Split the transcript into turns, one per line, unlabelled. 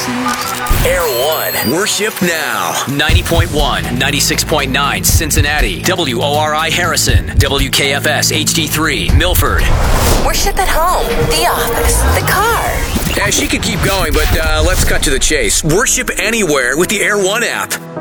Air One. Worship now. 90.1, 96.9 Cincinnati. WORI Harrison. WKFS HD3 Milford.
Worship at home, the office, the car.
She could keep going, but let's cut to the chase. Worship anywhere with the Air One app.